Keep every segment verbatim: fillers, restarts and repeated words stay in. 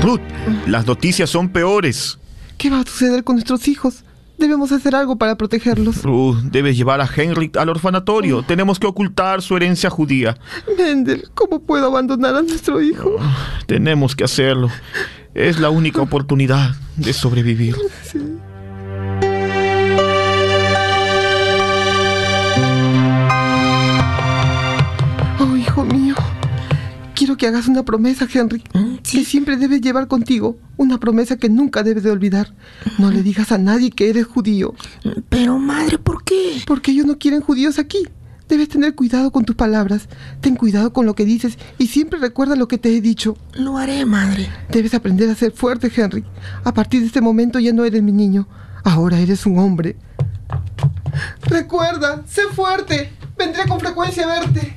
Ruth, las noticias son peores. ¿Qué va a suceder con nuestros hijos? Debemos hacer algo para protegerlos. Ruth, debes llevar a Henrik al orfanatorio. Oh. Tenemos que ocultar su herencia judía. Mendel, ¿cómo puedo abandonar a nuestro hijo? Oh, tenemos que hacerlo. Es la única oportunidad de sobrevivir. Sí. Oh, hijo mío. Quiero que hagas una promesa, Henrik, ¿sí? Que siempre debes llevar contigo. Una promesa que nunca debes de olvidar. No le digas a nadie que eres judío. Pero, madre, ¿por qué? Porque ellos no quieren judíos aquí. Debes tener cuidado con tus palabras. Ten cuidado con lo que dices y siempre recuerda lo que te he dicho. Lo haré, madre. Debes aprender a ser fuerte, Henrik. A partir de este momento ya no eres mi niño. Ahora eres un hombre. Recuerda, sé fuerte. Vendré con frecuencia a verte.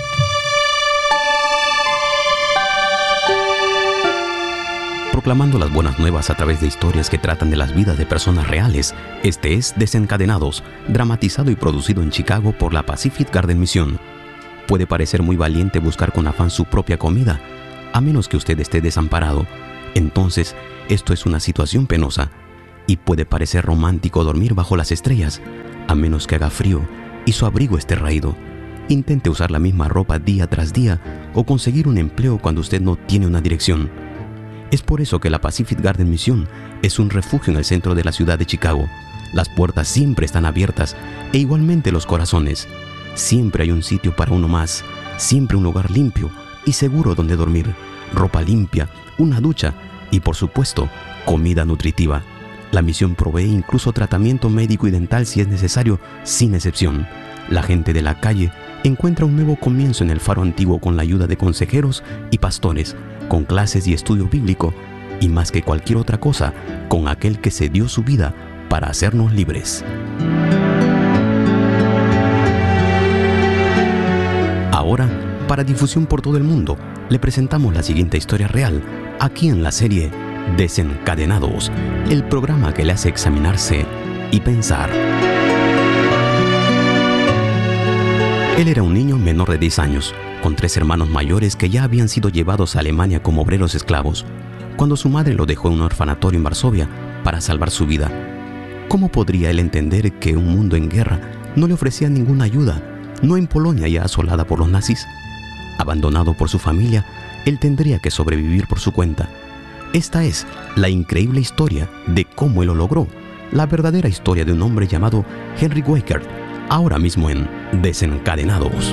Proclamando las buenas nuevas a través de historias que tratan de las vidas de personas reales, este es Desencadenados, dramatizado y producido en Chicago por la Pacific Garden Mission. Puede parecer muy valiente buscar con afán su propia comida, a menos que usted esté desamparado. Entonces, esto es una situación penosa. Y puede parecer romántico dormir bajo las estrellas, a menos que haga frío y su abrigo esté raído. Intente usar la misma ropa día tras día o conseguir un empleo cuando usted no tiene una dirección. Es por eso que la Pacific Garden Mission es un refugio en el centro de la ciudad de Chicago. Las puertas siempre están abiertas e igualmente los corazones. Siempre hay un sitio para uno más, siempre un lugar limpio y seguro donde dormir, ropa limpia, una ducha y, por supuesto, comida nutritiva. La misión provee incluso tratamiento médico y dental si es necesario, sin excepción. La gente de la calle encuentra un nuevo comienzo en el faro antiguo con la ayuda de consejeros y pastores, con clases y estudio bíblico, y más que cualquier otra cosa, con aquel que se dio su vida para hacernos libres. Ahora, para difusión por todo el mundo, le presentamos la siguiente historia real, aquí en la serie Desencadenados, el programa que le hace examinarse y pensar. Él era un niño menor de diez años, con tres hermanos mayores que ya habían sido llevados a Alemania como obreros esclavos, cuando su madre lo dejó en un orfanatorio en Varsovia para salvar su vida. ¿Cómo podría él entender que un mundo en guerra no le ofrecía ninguna ayuda, no en Polonia ya asolada por los nazis? Abandonado por su familia, él tendría que sobrevivir por su cuenta. Esta es la increíble historia de cómo él lo logró, la verdadera historia de un hombre llamado Henrik Weikert, ahora mismo en Desencadenados.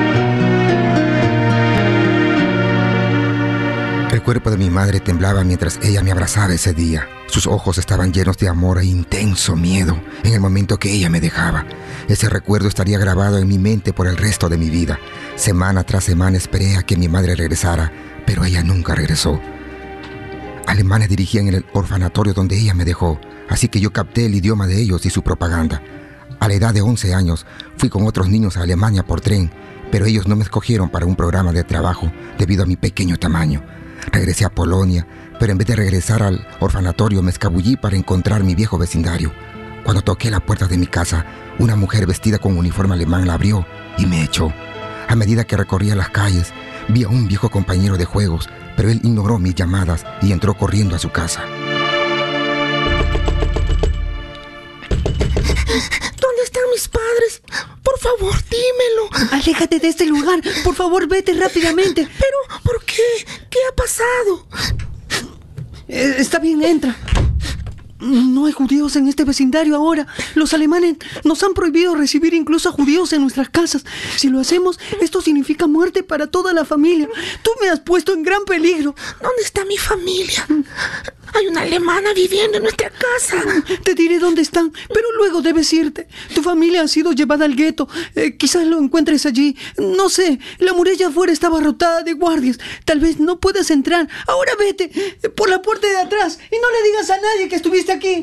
El cuerpo de mi madre temblaba mientras ella me abrazaba ese día. Sus ojos estaban llenos de amor e intenso miedo en el momento que ella me dejaba. Ese recuerdo estaría grabado en mi mente por el resto de mi vida. Semana tras semana esperé a que mi madre regresara, pero ella nunca regresó. Alemanes dirigían en el orfanatorio donde ella me dejó, así que yo capté el idioma de ellos y su propaganda. A la edad de once años, fui con otros niños a Alemania por tren, pero ellos no me escogieron para un programa de trabajo debido a mi pequeño tamaño. Regresé a Polonia, pero en vez de regresar al orfanatorio me escabullí para encontrar mi viejo vecindario. Cuando toqué la puerta de mi casa, una mujer vestida con uniforme alemán la abrió y me echó. A medida que recorría las calles, vi a un viejo compañero de juegos, pero él ignoró mis llamadas y entró corriendo a su casa. ¿Dónde están mis padres? Por favor, dímelo. Aléjate de este lugar. Por favor, vete rápidamente. ¿Pero por qué? ¿Qué ha pasado? Eh, está bien, entra. No hay judíos en este vecindario ahora. Los alemanes nos han prohibido recibir incluso a judíos en nuestras casas. Si lo hacemos, esto significa muerte para toda la familia. Tú me has puesto en gran peligro. ¿Dónde está mi familia? Hay una alemana viviendo en nuestra casa. Te diré dónde están, pero luego debes irte. Tu familia ha sido llevada al gueto. Eh, quizás lo encuentres allí. No sé, la muralla afuera está abarrotada de guardias. Tal vez no puedas entrar. Ahora vete eh, por la puerta de atrás y no le digas a nadie que estuviste aquí.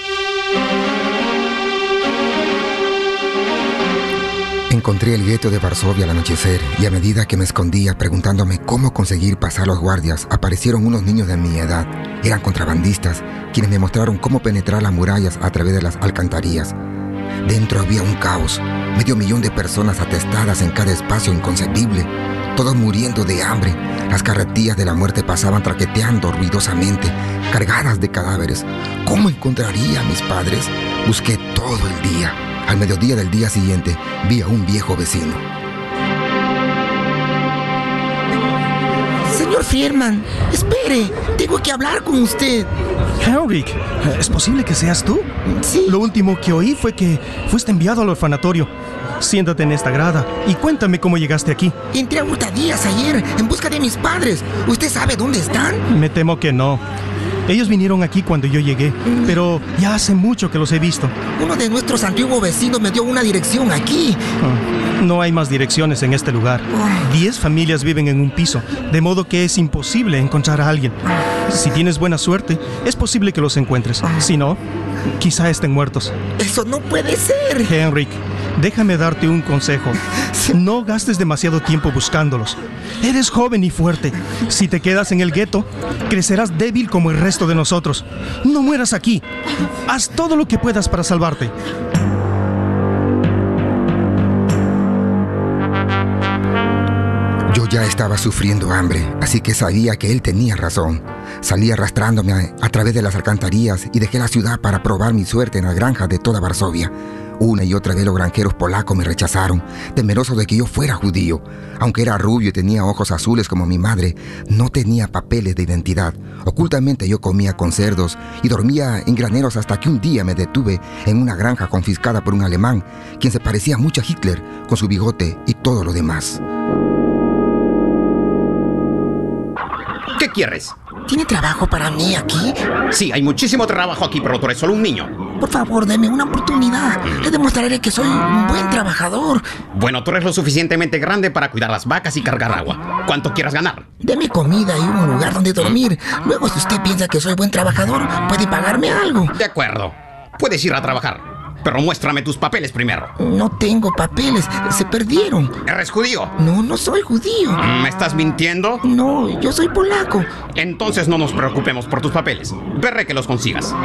Encontré el gueto de Varsovia al anochecer y a medida que me escondía preguntándome cómo conseguir pasar los guardias, aparecieron unos niños de mi edad. Eran contrabandistas, quienes me mostraron cómo penetrar las murallas a través de las alcantarillas. Dentro había un caos, medio millón de personas atestadas en cada espacio inconcebible. todos muriendo de hambre. Las carretillas de la muerte pasaban traqueteando ruidosamente, cargadas de cadáveres. ¿Cómo encontraría a mis padres? Busqué todo el día. Al mediodía del día siguiente, vi a un viejo vecino. Señor Fierman, espere, tengo que hablar con usted. Henrik, ¿es posible que seas tú? Sí. Lo último que oí fue que fuiste enviado al orfanatorio. Siéntate en esta grada y cuéntame cómo llegaste aquí. Entré a hurtadillas ayer en busca de mis padres. ¿Usted sabe dónde están? Me temo que no. Ellos vinieron aquí cuando yo llegué, pero ya hace mucho que los he visto. Uno de nuestros antiguos vecinos me dio una dirección aquí. Oh, no hay más direcciones en este lugar. Diez familias viven en un piso, de modo que es imposible encontrar a alguien. Si tienes buena suerte, es posible que los encuentres. Si no, quizá estén muertos. Eso no puede ser. Henrik, déjame darte un consejo. No gastes demasiado tiempo buscándolos. Eres joven y fuerte. Si te quedas en el gueto, crecerás débil como el resto de nosotros. No mueras aquí. Haz todo lo que puedas para salvarte. Yo ya estaba sufriendo hambre, así que sabía que él tenía razón. Salí arrastrándome a, a través de las alcantarillas y dejé la ciudad para probar mi suerte en las granjas de toda Varsovia. Una y otra vez los granjeros polacos me rechazaron, temerosos de que yo fuera judío. Aunque era rubio y tenía ojos azules como mi madre, no tenía papeles de identidad. Ocultamente yo comía con cerdos y dormía en graneros hasta que un día me detuve en una granja confiscada por un alemán, quien se parecía mucho a Hitler, con su bigote y todo lo demás. ¿Qué quieres? ¿Tiene trabajo para mí aquí? Sí, hay muchísimo trabajo aquí, pero tú eres solo un niño. Por favor, deme una oportunidad. Le demostraré que soy un buen trabajador. Bueno, tú eres lo suficientemente grande para cuidar las vacas y cargar agua. ¿Cuánto quieras ganar? Deme comida y un lugar donde dormir. Luego, si usted piensa que soy buen trabajador, puede pagarme algo. De acuerdo. Puedes ir a trabajar. Pero muéstrame tus papeles primero. No tengo papeles, se perdieron. ¿Eres judío? No, no soy judío. ¿Me estás mintiendo? No, yo soy polaco. Entonces no nos preocupemos por tus papeles. Veré que los consigas.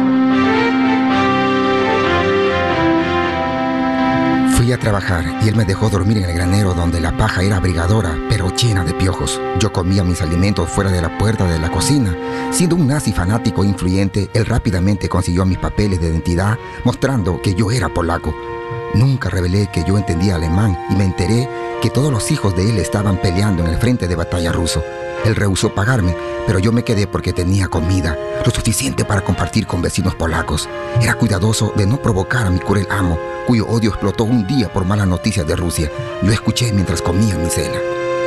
Fui a trabajar y él me dejó dormir en el granero donde la paja era abrigadora, pero llena de piojos. Yo comía mis alimentos fuera de la puerta de la cocina. Siendo un nazi fanático e influyente, él rápidamente consiguió mis papeles de identidad, mostrando que yo era polaco. Nunca revelé que yo entendía alemán y me enteré que todos los hijos de él estaban peleando en el frente de batalla ruso. Él rehusó pagarme, pero yo me quedé porque tenía comida, lo suficiente para compartir con vecinos polacos. Era cuidadoso de no provocar a mi cruel amo, cuyo odio explotó un día por malas noticias de Rusia. Lo escuché mientras comía mi cena.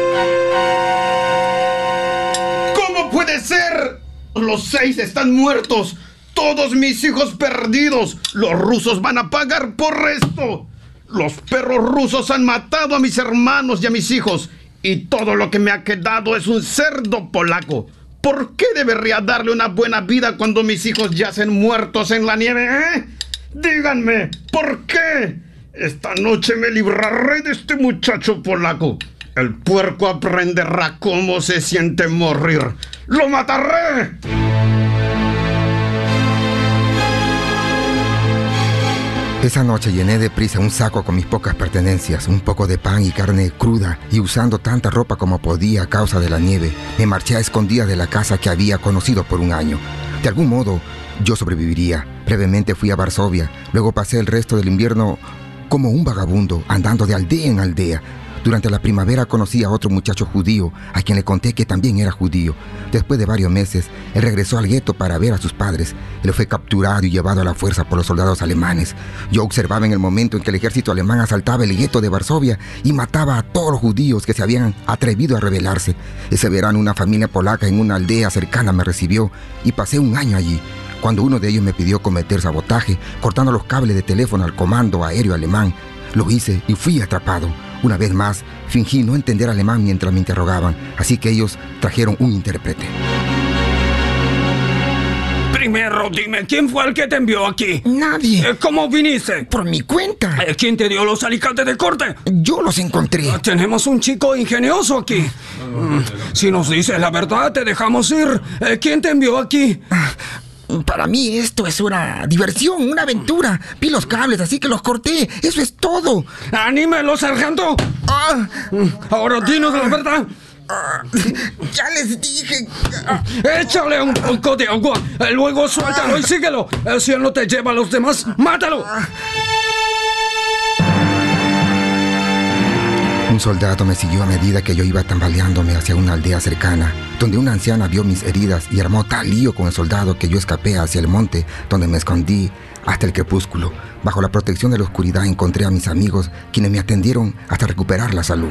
¿Cómo puede ser? Los seis están muertos. Todos mis hijos perdidos. Los rusos van a pagar por esto. Los perros rusos han matado a mis hermanos y a mis hijos. Y todo lo que me ha quedado es un cerdo polaco. ¿Por qué debería darle una buena vida cuando mis hijos yacen muertos en la nieve, eh? Díganme, ¿por qué? Esta noche me libraré de este muchacho polaco. El puerco aprenderá cómo se siente morir. ¡Lo mataré! Esa noche llené de prisa un saco con mis pocas pertenencias, un poco de pan y carne cruda, y usando tanta ropa como podía a causa de la nieve, me marché a escondidas de la casa que había conocido por un año. De algún modo, yo sobreviviría. Brevemente fui a Varsovia, luego pasé el resto del invierno como un vagabundo, andando de aldea en aldea. Durante la primavera conocí a otro muchacho judío, a quien le conté que también era judío. Después de varios meses, él regresó al gueto para ver a sus padres. Él fue capturado y llevado a la fuerza por los soldados alemanes. Yo observaba en el momento en que el ejército alemán asaltaba el gueto de Varsovia y mataba a todos los judíos que se habían atrevido a rebelarse. Ese verano una familia polaca en una aldea cercana me recibió y pasé un año allí. Cuando uno de ellos me pidió cometer sabotaje, cortando los cables de teléfono al comando aéreo alemán, lo hice y fui atrapado. Una vez más, fingí no entender alemán mientras me interrogaban, así que ellos trajeron un intérprete. Primero, dime, ¿quién fue el que te envió aquí? Nadie. Eh, ¿Cómo viniste? Por mi cuenta. Eh, ¿Quién te dio los alicates de corte? Yo los encontré. Ah, tenemos un chico ingenioso aquí. Mm, si nos dices la verdad, te dejamos ir. Eh, ¿Quién te envió aquí? Para mí esto es una diversión, una aventura. Vi los cables, así que los corté. Eso es todo. ¡Anímelo, sargento! Ah, Ahora dinos la verdad. ah, ya les dije. Ah, Échale un poco de agua. eh, Luego suéltalo y síguelo. Eh, Si él no te lleva a los demás, mátalo. Un soldado me siguió a medida que yo iba tambaleándome hacia una aldea cercana, donde una anciana vio mis heridas y armó tal lío con el soldado que yo escapé hacia el monte, donde me escondí hasta el crepúsculo. Bajo la protección de la oscuridad encontré a mis amigos, quienes me atendieron hasta recuperar la salud.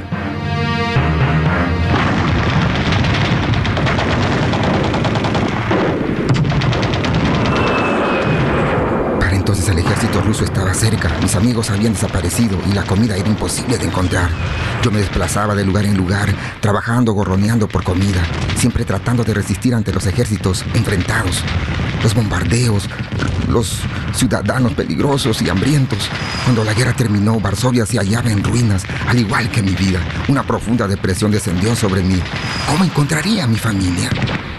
Entonces el ejército ruso estaba cerca, mis amigos habían desaparecido y la comida era imposible de encontrar. Yo me desplazaba de lugar en lugar, trabajando, gorroneando por comida, siempre tratando de resistir ante los ejércitos enfrentados. Los bombardeos, los ciudadanos peligrosos y hambrientos. Cuando la guerra terminó, Varsovia se hallaba en ruinas, al igual que mi vida. Una profunda depresión descendió sobre mí. ¿Cómo encontraría a mi familia?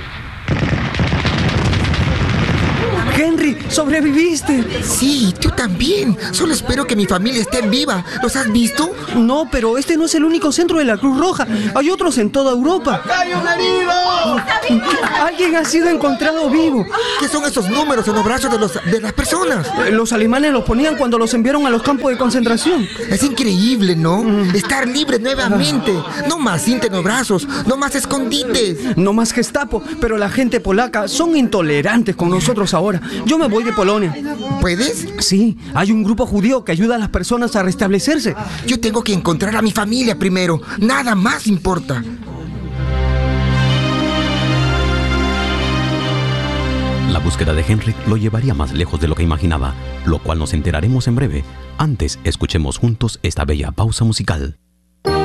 Henry, sobreviviste. sí, tú también. Solo espero que mi familia esté viva. ¿Los has visto? No, pero este no es el único centro de la Cruz Roja. Hay otros en toda Europa. ¡Hay un herido! Alguien ha sido encontrado vivo. ¿Qué son esos números en los brazos de, los, de las personas? Eh, Los alemanes los ponían cuando los enviaron a los campos de concentración. Es increíble, ¿no? Estar libre nuevamente. No más cinta en los brazos, no más escondites. No más Gestapo, pero la gente polaca son intolerantes con nosotros ahora. Yo me voy de Polonia. ¿Puedes? Sí, hay un grupo judío que ayuda a las personas a restablecerse. Yo tengo que encontrar a mi familia primero. Nada más importa. La búsqueda de Henrik lo llevaría más lejos de lo que imaginaba, lo cual nos enteraremos en breve. Antes, escuchemos juntos esta bella pausa musical.